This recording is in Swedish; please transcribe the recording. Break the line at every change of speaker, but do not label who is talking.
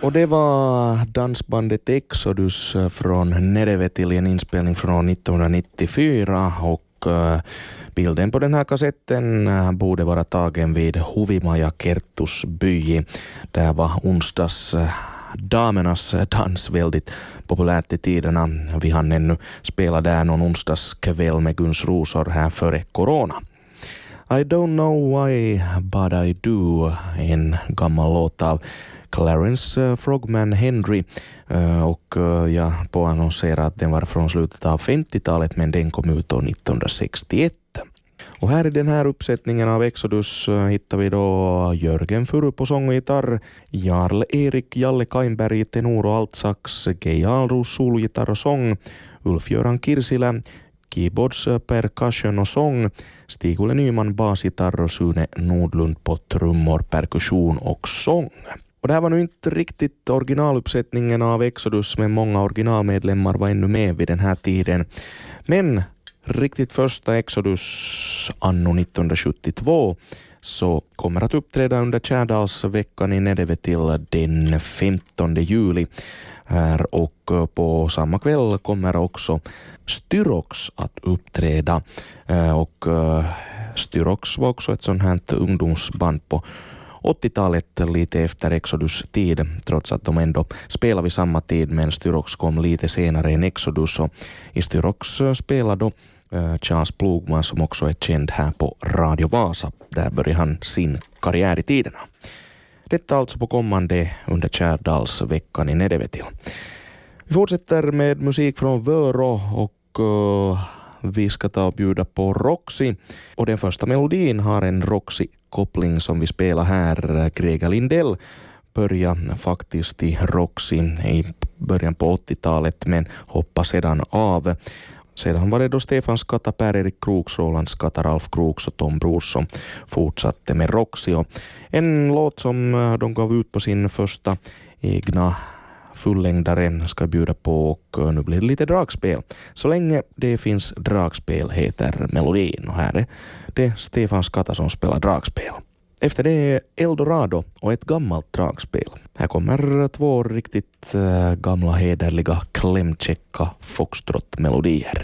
Och det var dansbandet Exodus från Nerevetil, en inspelning från 1994 och bilden på den här kassetten borde vara tagen vid Huvimaja Kerttusby. Där var onsdags damernas dans väldigt populärt i tiderna. Vi hann ännu spela där någon onsdagskväll med Guns Rosor här före corona. I don't know why but I do, en gammal låt av Clarence Frogman Henry, och jag påannonserar att den var från slutet av 50-talet, men den kom ut år 1961. Och här i den här uppsättningen av Exodus hittar vi då Jörgen Furu på sång och gitarr, Jarl Erik Jalle Kainberg tenor och altsax, Gei Alros solgitarr och sång, Ulf-Göran Kirsilä keyboards, percussion och sång, Stig-Olle Nyman basgitarr och Sune Nordlund på trummor, perkussion och sång. Och det här var nu inte riktigt originaluppsättningen av Exodus, men många originalmedlemmar var ännu med vid den här tiden. Men riktigt första Exodus anno 1972 så kommer att uppträda under Kärdalsveckan i Nerevetil den 15 juli. Här och på samma kväll kommer också Styrox att uppträda. Och Styrox var också ett sånt här ungdomsband på 80-talet, lite efter Exodus tid, trots att de ändå spelade vid samma tid, men Styrox kom lite senare än Exodus, och i Styrox spelade då Charles Plugman, som också är känd här på Radio Vasa. Där började han sin karriär i tiderna. Detta alltså på kommande under Kärdalsveckan i Nerevetil. Vi fortsätter med musik från Vörå och vi ska ta och bjuda på Roxy. Och den första melodin har en Roxy-koppling som vi spelar här. Grega Lindell började faktiskt i Roxy i början på 80-talet, men hoppade sedan av. Sedan var det då Stefan Skatta, Per-Erik Kroks, Roland Skatta, Ralf Kroks och Tom Brors som fortsatte med Roxy. Och en låt som de gav ut på sin första egna fullängdare ska bjuda på, och nu blir det lite dragspel. Så länge det finns dragspel heter melodin, och här är det Stefan Skatta som spelar dragspel. Efter det är Eldorado och ett gammalt dragspel. Här kommer två riktigt gamla hederliga klämchecka foxtrot-melodier.